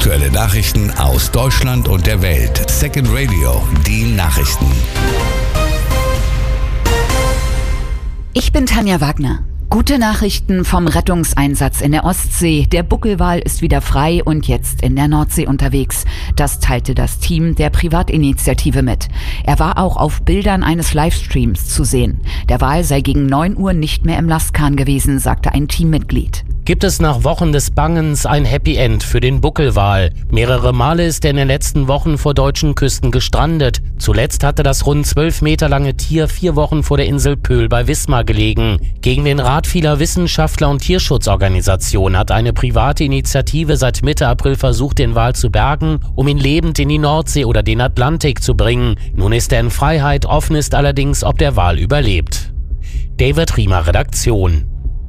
Aktuelle Nachrichten aus Deutschland und der Welt. Second Radio, die Nachrichten. Ich bin Tanja Wagner. Gute Nachrichten vom Rettungseinsatz in der Ostsee. Der Buckelwal ist wieder frei und jetzt in der Nordsee unterwegs. Das teilte das Team der Privatinitiative mit. Er war auch auf Bildern eines Livestreams zu sehen. Der Wal sei gegen 9 Uhr nicht mehr im Lastkahn gewesen, sagte ein Teammitglied. Gibt es nach Wochen des Bangens ein Happy End für den Buckelwal? Mehrere Male ist er in den letzten Wochen vor deutschen Küsten gestrandet. Zuletzt hatte das rund 12 Meter lange Tier 4 Wochen vor der Insel Pöhl bei Wismar gelegen. Gegen den Rat vieler Wissenschaftler und Tierschutzorganisationen hat eine private Initiative seit Mitte April versucht, den Wal zu bergen, um ihn lebend in die Nordsee oder den Atlantik zu bringen. Nun ist er in Freiheit, offen ist allerdings, ob der Wal überlebt. David Riemer, Redaktion.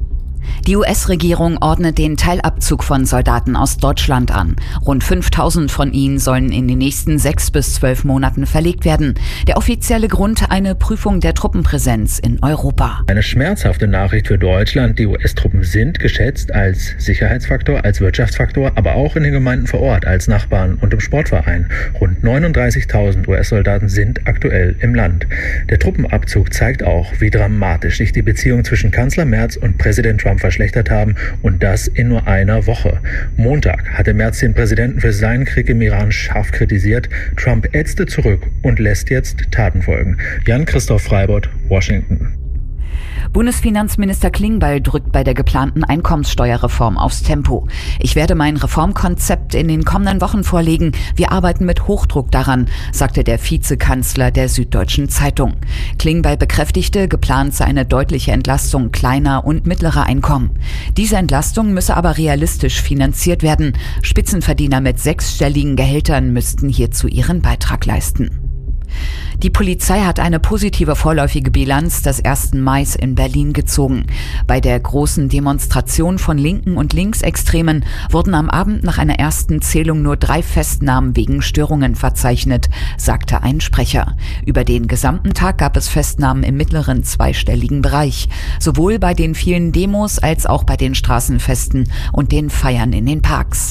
Die US-Regierung ordnet den Teilabzug von Soldaten aus Deutschland an. Rund 5.000 von ihnen sollen in den nächsten 6 bis 12 Monaten verlegt werden. Der offizielle Grund: eine Prüfung der Truppenpräsenz in Europa. Eine schmerzhafte Nachricht für Deutschland. Die US-Truppen sind geschätzt als Sicherheitsfaktor, als Wirtschaftsfaktor, aber auch in den Gemeinden vor Ort, als Nachbarn und im Sportverein. Rund 39.000 US-Soldaten sind aktuell im Land. Der Truppenabzug zeigt auch, wie dramatisch sich die Beziehung zwischen Kanzler Merz und Präsident Trump verschlechtert haben, und das in nur einer Woche. Montag hatte Merz den Präsidenten für seinen Krieg im Iran scharf kritisiert. Trump ätzte zurück und lässt jetzt Taten folgen. Jan-Christoph Freibott, Washington. Bundesfinanzminister Klingbeil drückt bei der geplanten Einkommenssteuerreform aufs Tempo. Ich werde mein Reformkonzept in den kommenden Wochen vorlegen. Wir arbeiten mit Hochdruck daran, sagte der Vizekanzler der Süddeutschen Zeitung. Klingbeil bekräftigte, geplant sei eine deutliche Entlastung kleiner und mittlerer Einkommen. Diese Entlastung müsse aber realistisch finanziert werden. Spitzenverdiener mit 6-stelligen Gehältern müssten hierzu ihren Beitrag leisten. Die Polizei hat eine positive vorläufige Bilanz des 1. Mai in Berlin gezogen. Bei der großen Demonstration von Linken und Linksextremen wurden am Abend nach einer ersten Zählung nur 3 Festnahmen wegen Störungen verzeichnet, sagte ein Sprecher. Über den gesamten Tag gab es Festnahmen im mittleren zweistelligen Bereich. Sowohl bei den vielen Demos als auch bei den Straßenfesten und den Feiern in den Parks.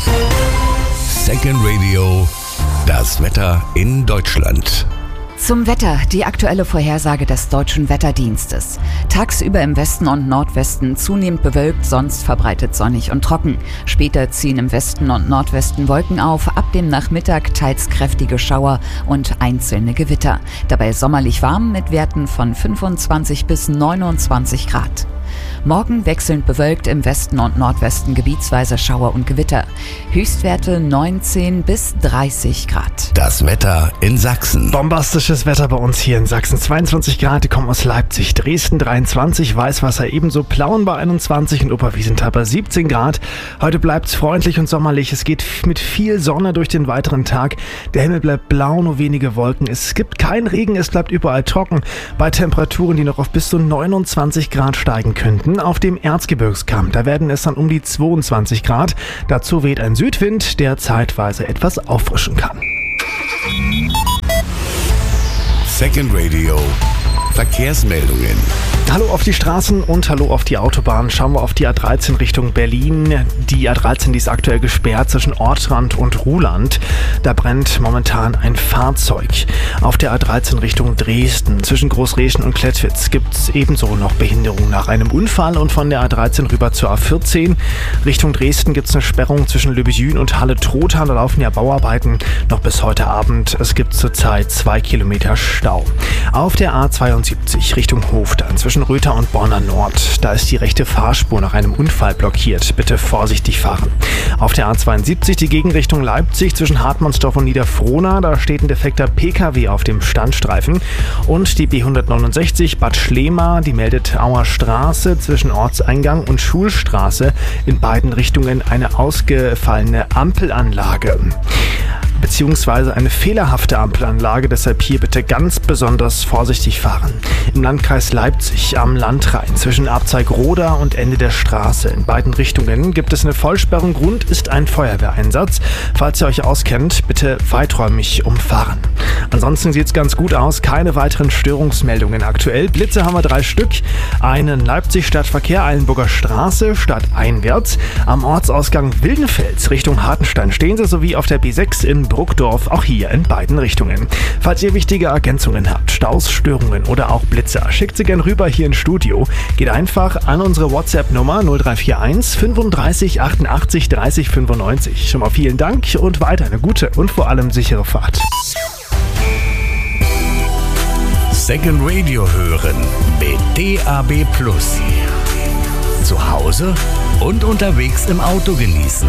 Second Radio, das Wetter in Deutschland. Zum Wetter, die aktuelle Vorhersage des Deutschen Wetterdienstes. Tagsüber im Westen und Nordwesten zunehmend bewölkt, sonst verbreitet sonnig und trocken. Später ziehen im Westen und Nordwesten Wolken auf, ab dem Nachmittag teils kräftige Schauer und einzelne Gewitter. Dabei sommerlich warm mit Werten von 25 bis 29 Grad. Morgen wechselnd bewölkt, im Westen und Nordwesten gebietsweise Schauer und Gewitter. Höchstwerte 19 bis 30 Grad. Das Wetter in Sachsen. Bombastisches Wetter bei uns hier in Sachsen. 22 Grad, die kommen aus Leipzig. Dresden 23, Weißwasser ebenso. Plauen bei 21 und Oberwiesenthal bei 17 Grad. Heute bleibt's freundlich und sommerlich. Es geht mit viel Sonne durch den weiteren Tag. Der Himmel bleibt blau, nur wenige Wolken. Es gibt keinen Regen, es bleibt überall trocken. Bei Temperaturen, die noch auf bis zu 29 Grad steigen könnten. Auf dem Erzgebirgskamm, da werden es dann um die 22 Grad. Dazu weht ein Südwind, der zeitweise etwas auffrischen kann. Second Radio, Verkehrsmeldungen. Hallo auf die Straßen und hallo auf die Autobahn. Schauen wir auf die A13 Richtung Berlin. Die A13, die ist aktuell gesperrt zwischen Ortrand und Ruhland. Da brennt momentan ein Fahrzeug. Auf der A13 Richtung Dresden zwischen Großreschen und Klettwitz gibt es ebenso noch Behinderung nach einem Unfall. Und von der A13 rüber zur A14 Richtung Dresden gibt es eine Sperrung zwischen Löbejün und Halle-Trotha. Da laufen ja Bauarbeiten noch bis heute Abend. Es gibt zurzeit 2 Kilometer Stau. Auf der A72 Richtung Hofstein zwischen Röther und Borna Nord. Da ist die rechte Fahrspur nach einem Unfall blockiert. Bitte vorsichtig fahren. Auf der A72 die Gegenrichtung Leipzig zwischen Hartmannsdorf und Niederfrohna. Da steht ein defekter PKW auf dem Standstreifen. Und die B169 Bad Schlema, die meldet Auer Straße zwischen Ortseingang und Schulstraße. In beiden Richtungen eine ausgefallene Ampelanlage. bzw. eine fehlerhafte Ampelanlage, deshalb hier bitte ganz besonders vorsichtig fahren. Im Landkreis Leipzig am Landrhein zwischen Abzeigroda und Ende der Straße. In beiden Richtungen gibt es eine Vollsperrung. Grund ist ein Feuerwehreinsatz. Falls ihr euch auskennt, bitte weiträumig umfahren. Ansonsten sieht es ganz gut aus. Keine weiteren Störungsmeldungen aktuell. Blitze haben wir 3 Stück. Einen Leipzig Stadtverkehr, Eilenburger Straße, stadteinwärts. Am Ortsausgang Wildenfels Richtung Hartenstein stehen sie, sowie auf der B6 in Bruckdorf, auch hier in beiden Richtungen. Falls ihr wichtige Ergänzungen habt, Staus, Störungen oder auch Blitzer, schickt sie gern rüber hier ins Studio. Geht einfach an unsere WhatsApp-Nummer 0341 35 88 30 95. Schon mal vielen Dank und weiter eine gute und vor allem sichere Fahrt. Second Radio hören mit DAB+. Zu Hause und unterwegs im Auto genießen.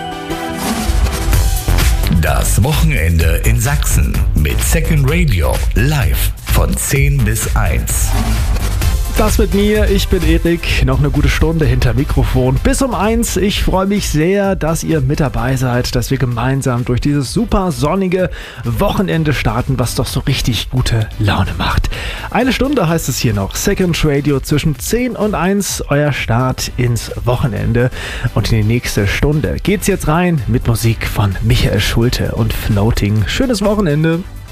Das Wochenende in Sachsen mit Second Radio live von 10 bis 1. Das mit mir, ich bin Erik, noch eine gute Stunde hinter Mikrofon bis um 1. Ich freue mich sehr, dass ihr mit dabei seid, dass wir gemeinsam durch dieses super sonnige Wochenende starten, was doch so richtig gute Laune macht. Eine Stunde heißt es hier noch, Second Radio zwischen 10 und 1, euer Start ins Wochenende. Und in die nächste Stunde geht's jetzt rein mit Musik von Michael Schulte und Floating. Schönes Wochenende.